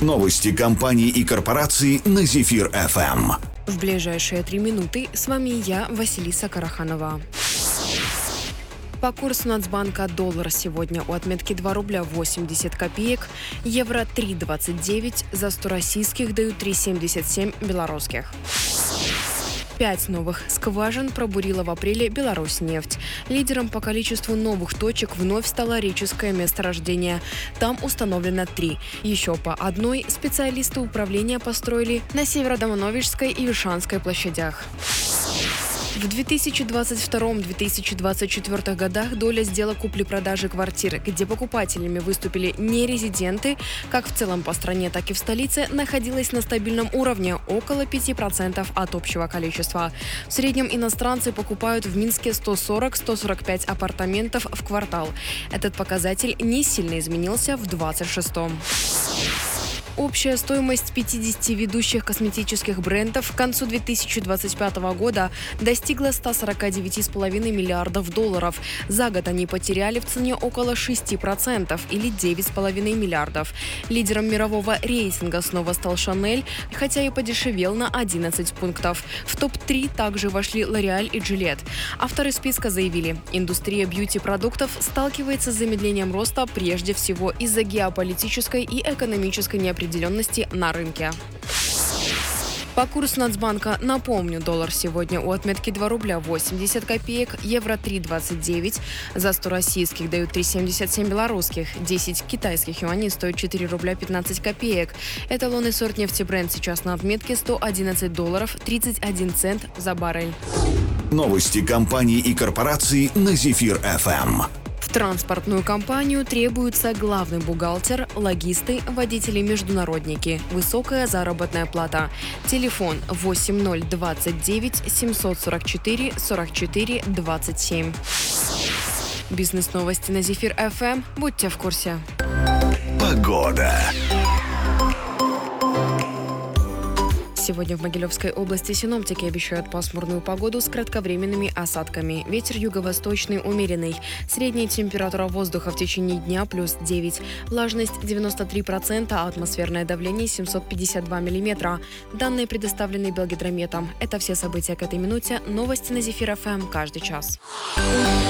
Новости компаний и корпораций на Зефир ФМ. В ближайшие 3 минуты с вами я, Василиса Караханова. По курсу Нацбанка доллар сегодня у отметки 2 рубля 80 копеек, евро 3,29, за 100 российских дают 3,77 белорусских. 5 новых скважин пробурила в апреле Беларусьнефть. Лидером по количеству новых точек вновь стало Реческое месторождение. Там установлено 3. Еще по одной специалисты управления построили на Северодомановичской и Вишанской площадях. В 2022-2024 годах доля сделок купли-продажи квартир, где покупателями выступили не резиденты, как в целом по стране, так и в столице, находилась на стабильном уровне – около 5% от общего количества. В среднем иностранцы покупают в Минске 140-145 апартаментов в квартал. Этот показатель не сильно изменился в 2026-м. Общая стоимость 50 ведущих косметических брендов к концу 2025 года достигла 149,5 миллиардов долларов. За год они потеряли в цене около 6% или 9,5 миллиардов. Лидером мирового рейтинга снова стал Шанель, хотя и подешевел на 11 пунктов. В топ-3 также вошли L'Oréal и Gillette. Авторы списка заявили, индустрия бьюти-продуктов сталкивается с замедлением роста прежде всего из-за геополитической и экономической неопределенности на рынке. По курсу Нацбанка, напомню, доллар сегодня у отметки 2 рубля 80 копеек, евро 3,29, за 100 российских дают 3,77 белорусских, 10 китайских юаней стоят 4 рубля 15 копеек. Эталонный сорт нефти Brent сейчас на отметке $111 31 цент за баррель. Новости компаний и корпораций на Зефир ФМ. В транспортную компанию требуется главный бухгалтер, логисты, водители-международники. Высокая заработная плата. Телефон 8029 744 44 27. Бизнес-новости на Зефир ФМ. Будьте в курсе. Погода. Сегодня в Могилевской области синоптики обещают пасмурную погоду с кратковременными осадками. Ветер юго-восточный умеренный. Средняя температура воздуха в течение дня +9. Влажность 93%, а атмосферное давление 752 миллиметра. Данные предоставлены Белгидрометом. Это все события к этой минуте. Новости на Зефир ФМ каждый час.